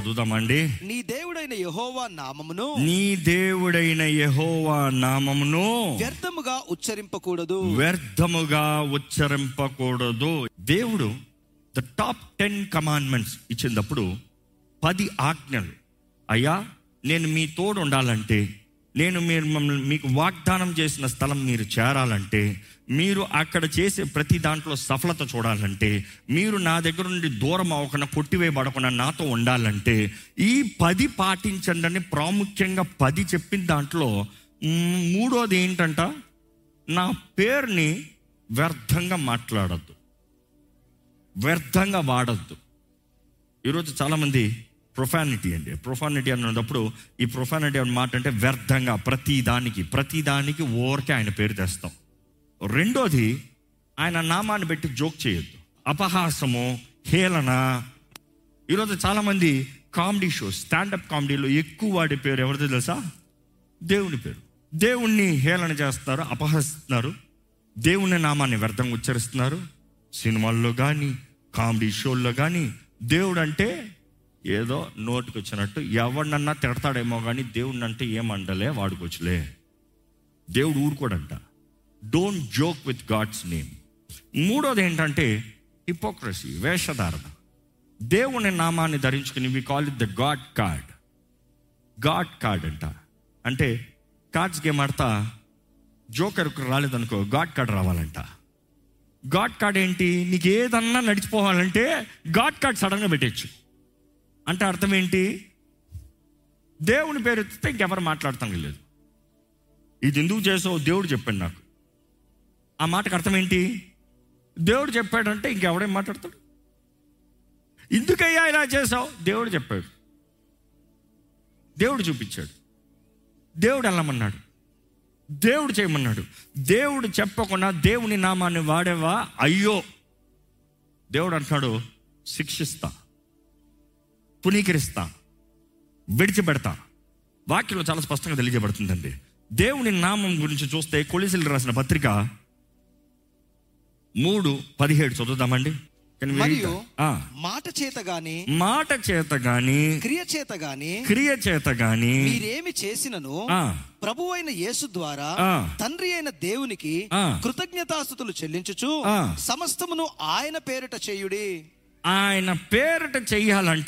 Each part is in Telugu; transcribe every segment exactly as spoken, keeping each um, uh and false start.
చదువుదామండి. నీ దేవుడైన యెహోవా నామమును నీ దేవుడైన యెహోవా నామమును వ్యర్థముగా ఉచ్చరింపకూడదు వ్యర్థముగా ఉచ్చరింపకూడదు. దేవుడు ద టాప్ టెన్ కమాండ్మెంట్స్ ఇచ్చినప్పుడు పది ఆజ్ఞలు. అయ్యా, నేను మీ తోడు ఉండాలంటే, నేను మీరు మమ్మల్ని మీకు వాగ్దానం చేసిన స్థలం మీరు చేరాలంటే, మీరు అక్కడ చేసే ప్రతి దాంట్లో సఫలత చూడాలంటే, మీరు నా దగ్గర నుండి దూరం అవ్వకుండా కొట్టివేయబడకుండా నాతో ఉండాలంటే ఈ పది పాటించండి అని ప్రాముఖ్యంగా పది చెప్పిన దాంట్లో మూడోది ఏంటంట, నా పేరుని వ్యర్థంగా మాట్లాడద్దు, వ్యర్థంగా వాడద్దు. ఈరోజు చాలామంది ప్రొఫానిటీ అండి, ప్రొఫానిటీ అన్నప్పుడు ఈ ప్రొఫానిటీ అనే మాట అంటే వ్యర్థంగా ప్రతి దానికి ప్రతి దానికి ఊరికే ఆయన పేరు తెస్తాం. రెండోది, ఆయన నామాన్ని పెట్టి జోక్ చేయొద్దు, అపహాసము, హేళన. ఈరోజు చాలామంది కామెడీ షోస్, స్టాండప్ కామెడీలో ఎక్కువ వాడే పేరు ఎవరిదో తెలుసా? దేవుని పేరు. దేవుణ్ణి హేళన చేస్తున్నారు, అపహసిస్తున్నారు, దేవుని నామాన్ని వ్యర్థంగా ఉచ్చరిస్తున్నారు. సినిమాల్లో కానీ కామెడీ షోల్లో కానీ దేవుడు అంటే ఏదో నోటికి వచ్చినట్టు ఎవరినన్నా తిడతాడేమో కానీ దేవుడిని అంటే ఏమండలే, వాడుకోవచ్చులే. దేవుడు ఊరుకోడంట. Don't joke with God's name. మూడోది ఏంటంటే హిపోక్రసీ, వేషధారణ. దేవుని నామాన్ని ధరించుకుని we call it the God card. God card అంట. అంటే కార్డ్స్ గేమ్ ఆడతా జోకర్కు రాలేదనుకో, గాడ్ కార్డ్ రావాలంట. గాడ్ కార్డ్ ఏంటి? నీకు ఏదన్నా నడిచిపోవాలంటే గాడ్ కార్డ్ సడన్గా పెట్టచ్చు. అంటే అర్థం ఏంటి? దేవుని పేరు ఎత్తితే ఇంకెవరు మాట్లాడతాం లేదు. ఇది ఎందుకు చేసావు దేవుడు చెప్పాడు నాకు. ఆ మాటకు అర్థం ఏంటి? దేవుడు చెప్పాడంటే ఇంకెవడేం మాట్లాడతాడు? ఎందుకయ్యా ఇలా చేసావు? దేవుడు చెప్పాడు, దేవుడు చూపించాడు, దేవుడు వెళ్ళమన్నాడు, దేవుడు చేయమన్నాడు. దేవుడు చెప్పకుండా దేవుని నామాన్ని వాడేవా, అయ్యో దేవుడు అంటున్నాడు శిక్షిస్తా, పునీకరిస్తా, విడిచిపెడతా. వాక్యంలో చాలా స్పష్టంగా తెలియజేయబడుతుందండి. దేవుని నామం గురించి చూస్తే కొలెసీయులకు రాసిన పత్రిక మూడు పదిహేడు చదువుదామండి. మరియు మాట చేత గాని మాట చేత గాని క్రియ చేత గాని క్రియ చేత గాని మీరేమి చేసినను ప్రభువైన యేసు ద్వారా తండ్రి అయిన దేవునికి కృతజ్ఞతాస్తుతులు చెల్లించుచు సమస్తమును ఆయన పేరిట చేయుడి. ఆయన పేరిట చెయ్యాలంట.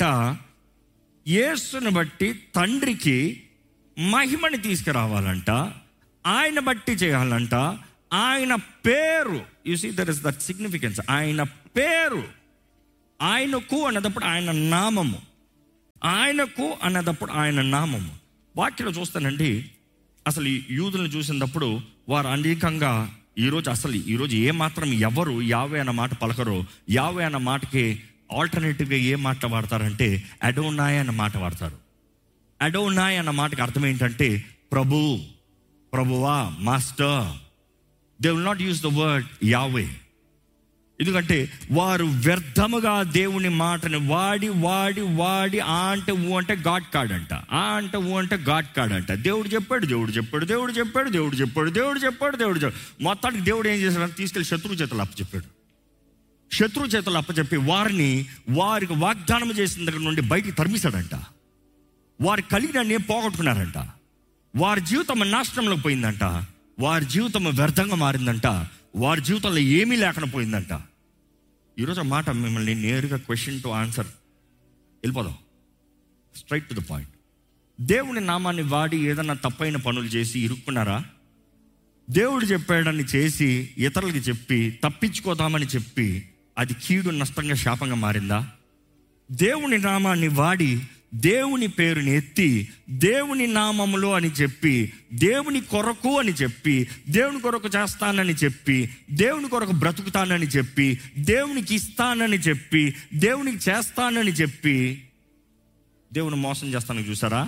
యేసుని బట్టి తండ్రికి మహిమని తీసుకురావాలంట. ఆయన బట్టి చేయాలంట. ఆయన పేరు, you see there is that significance. ఆయన పేరు, ఆయనకు అన్నదప్పుడు ఆయన నామము, ఆయనకు అన్నదప్పుడు ఆయన నామము. వాక్యలో చూస్తానండి, అసలు ఈ యూదులను చూసినప్పుడు వారు అనేకంగా ఈరోజు అసలు ఈరోజు ఏమాత్రం ఎవరు యావే అన్న మాట పలకరో. యావే అన్న మాటకి ఆల్టర్నేటివ్గా ఏ మాట వాడతారంటే అడోనాయ్ అన్న మాట వాడతారు. అడోనాయ్ అన్న మాటకి అర్థం ఏంటంటే ప్రభు, ప్రభువా, master. They will not use the word యావే. ఎందుకంటే వారు వ్యర్థముగా దేవుని మాటని వాడి వాడి వాడి ఆ అంటే ఊ అంటే గాడ్ కార్డ్ అంట, ఆ అంటే ఊ అంటే గాడ్ కార్డ్ అంట. దేవుడు చెప్పాడు, దేవుడు చెప్పాడు, దేవుడు చెప్పాడు, దేవుడు చెప్పాడు, దేవుడు చెప్పాడు, దేవుడు చెప్పాడు. మొత్తానికి దేవుడు ఏం చేశాడు? తీసుకెళ్ళి శత్రువు చేతులు అప్పచెప్పాడు. శత్రువు చేతులు అప్పచెప్పి వారిని వారికి వాగ్దానం చేసిన దగ్గర నుండి బయటికి తరిమిశాడంట. వారి కలిగిన పోగొట్టుకున్నారంట. వారి జీవితం నాశనంలోకి పోయిందంట. వారి జీవితం వ్యర్థంగా మారిందంట. వారి జీవితంలో ఏమీ లేకుండా పోయిందంట. ఈరోజు ఆ మాట మిమ్మల్ని నేరుగా క్వశ్చన్ టు ఆన్సర్ వెళ్ళిపోదాం, స్ట్రైట్ టు ద పాయింట్. దేవుని నామాన్ని వాడి ఏదన్నా తప్పైన పనులు చేసి ఇరుక్కున్నారా? దేవుడు చెప్పాడని చేసి ఇతరులకి చెప్పి తప్పించుకోదామని చెప్పి అది కీడు, నష్టంగా, శాపంగా మారిందా? దేవుని నామాన్ని వాడి దేవుని పేరుని ఎత్తి దేవుని నామములో అని చెప్పి, దేవుని కొరకు అని చెప్పి, దేవుని కొరకు చేస్తానని చెప్పి, దేవుని కొరకు బ్రతుకుతానని చెప్పి, దేవునికి ఇస్తానని చెప్పి, దేవునికి చేస్తానని చెప్పి దేవుని మోసం చేస్తానని చూసారా?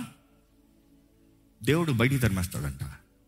దేవుడు బయటికి తరిమేస్తాడంట.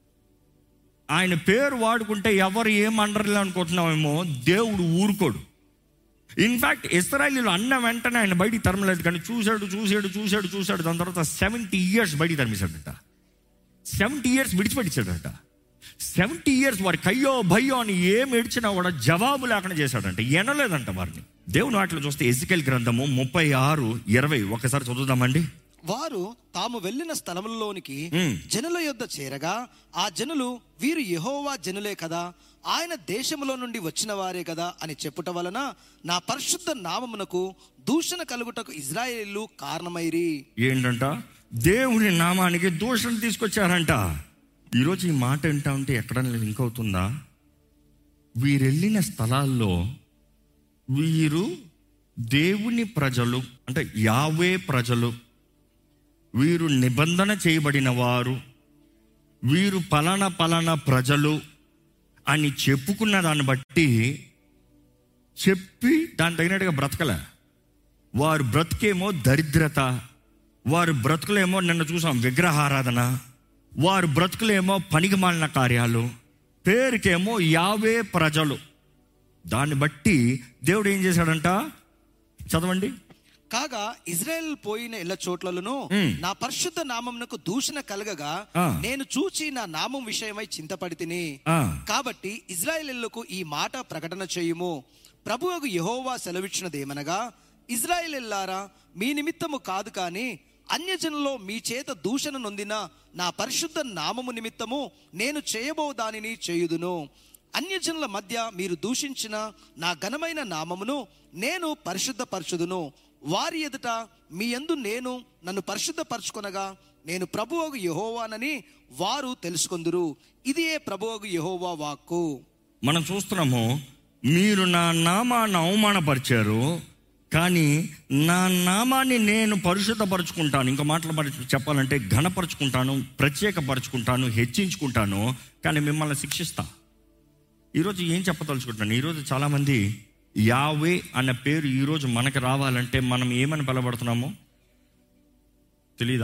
ఆయన పేరు వాడుకుంటే ఎవరు ఏమనరలే అనుకుంటున్నామేమో, దేవుడు ఊరుకోడు. ఇన్ఫ్యాక్ట్ ఇశ్రాయేలీయులు అన్న వెంటనే ఆయన బయటికి తరమలేదు, కానీ చూశాడు చూశాడు చూశాడు చూశాడు దాని తర్వాత సెవెంటీ ఇయర్స్ బయటికి తరిమేశాడట. Seventy years విడిచిపెట్టించాడట. సెవెంటీ ఇయర్స్ వారికి అయ్యో భయ్యో అని ఏం ఏడ్చినా కూడా జవాబు లేకుండా చేశాడంట. ఎనలేదంట వారిని. దేవుని వాటిలో చూస్తే ఎజికేల్ గ్రంథము ముప్పై ఆరు ఇరవై ఒకసారి చదువుదామండి. వారు తాము వెళ్ళిన స్థలములలోనికి జనుల యొద్ద చేరగా ఆ జనులు వీరు యెహోవా జనులే కదా, ఆయన దేశములో నుండి వచ్చిన వారే కదా అని చెప్పుట వలన నా పరిశుద్ధ నామమునకు దూషణ కలుగుటకు ఇశ్రాయేలీయులు కారణమైరి. ఏంటంట? దేవుని నామానికి దూషణ తీసుకొచ్చారంట. ఈరోజు ఈ మాట వింటా ఉంటే ఎక్కడన్నా లింక్ అవుతుందా? వీరెళ్ళిన స్థలాల్లో వీరు దేవుని ప్రజలు, అంటే యావే ప్రజలు, వీరు నిబంధన చేయబడిన వారు, వీరు పలానా పలానా ప్రజలు అని చెప్పుకున్న దాన్ని బట్టి చెప్పి దాని తగినట్టుగా బ్రతకలే. వారు బ్రతికేమో దరిద్రత, వారు బ్రతుకులేమో నిన్న చూసాం విగ్రహారాధన, వారు బ్రతుకులేమో పనికిమాలిన కార్యాలు, పేరుకేమో యావే ప్రజలు. దాన్ని బట్టి దేవుడు ఏం చేశాడంట? చదవండి. కాగా ఇజ్రాయెల్ పోయిన ఇళ్ళ చోట్లను నా పరిశుద్ధ నామమునకు దూషణ కలగగా నేను చూచి నా నామం విషయమై చింతపడి తిని, కాబట్టి ఇజ్రాయేలీయులకు ఈ మాట ప్రకటన చేయుము. ప్రభువుకు యెహోవా సెలవిచ్చినదేమనగా, ఇజ్రాయేలీయులారా, మీ నిమిత్తము కాదు కానీ అన్యజనుల్లో మీ చేత దూషణ నొందిన నా పరిశుద్ధ నామము నిమిత్తము నేను చేయబో దానిని చేయుదును. అన్యజనుల మధ్య మీరు దూషించిన నా ఘనమైన నామమును నేను పరిశుద్ధపరచుదును. వారి ఎదుట మీ యందు నేను నన్ను పరిశుద్ధపరచుకొనగా నేను ప్రభువగు యెహోవానని వారు తెలుసుకొందురు. ఇదియే ప్రభువగు యెహోవా వాక్కు. మనం చూస్తున్నాము, మీరు నా నామాన్ని అవమానపరిచారు, కానీ నా నామాన్ని నేను పరిశుద్ధపరచుకుంటాను. ఇంకో మాటలు చెప్పాలంటే ఘనపరుచుకుంటాను, ప్రత్యేకపరచుకుంటాను, హెచ్చించుకుంటాను, కానీ మిమ్మల్ని శిక్షిస్తా. ఈరోజు ఏం చెప్పదలుచుకుంటున్నాను? ఈరోజు చాలామంది యావే అన్న పేరు ఈరోజు మనకు రావాలంటే మనం ఏమని పిలబడుతున్నామో తెలీదా?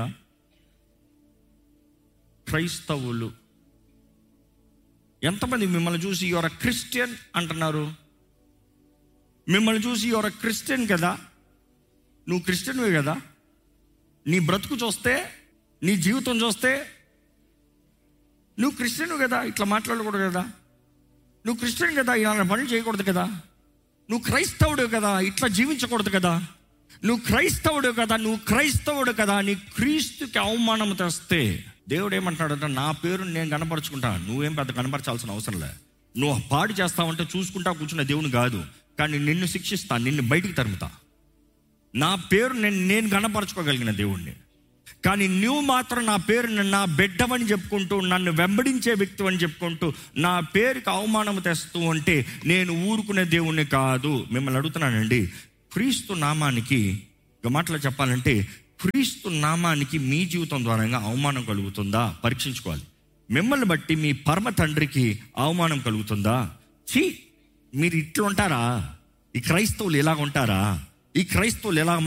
క్రైస్తవులు. ఎంతమంది మిమ్మల్ని చూసి యువర్ క్రిస్టియన్ అంటున్నారు? మిమ్మల్ని చూసి యువర్ క్రిస్టియన్ కదా, నువ్వు క్రిస్టియన్వే కదా, నీ బ్రతుకు చూస్తే, నీ జీవితం చూస్తే నువ్వు క్రిస్టియన్ కదా, ఇట్లా మాట్లాడకూడదు కదా, నువ్వు క్రిస్టియన్ కదా, ఇలా పనులు చేయకూడదు కదా, నువ్వు క్రైస్తవుడు కదా, ఇట్లా జీవించకూడదు కదా, నువ్వు క్రైస్తవుడు కదా, నువ్వు క్రైస్తవుడు కదా అని క్రీస్తుకి అవమానం తెస్తే దేవుడు ఏమంటున్నాడంటే, నా పేరు నేను కనపరుచుకుంటాను, నువ్వేం పెద్ద కనపరచాల్సిన అవసరం లే. నువ్వు పాడు చేస్తావంటే చూసుకుంటా కూర్చున్న దేవుని కాదు, కానీ నిన్ను శిక్షిస్తా, నిన్ను బయటికి తరుముతా. నా పేరు నేను నేను కనపరచుకోగలిగిన దేవుణ్ణి. కానీ నువ్వు మాత్రం నా పేరు నా బిడ్డవని చెప్పుకుంటూ, నన్ను వెంబడించే వ్యక్తి అని చెప్పుకుంటూ నా పేరుకి అవమానం తెస్తూ ఉంటే నేను ఊరుకునే దేవుణ్ణి కాదు. మిమ్మల్ని అడుగుతున్నానండి, క్రీస్తు నామానికి ఒక మాటలో చెప్పాలంటే, క్రీస్తు నామానికి మీ జీవితం ద్వారా అవమానం కలుగుతుందా పరీక్షించుకోవాలి. మిమ్మల్ని బట్టి మీ పరమ తండ్రికి అవమానం కలుగుతుందా? ఛీ, మీరు ఇట్లా ఉంటారా? ఈ క్రైస్తవులు ఎలాగ ఉంటారా? ఈ క్రైస్తవులు ఎలా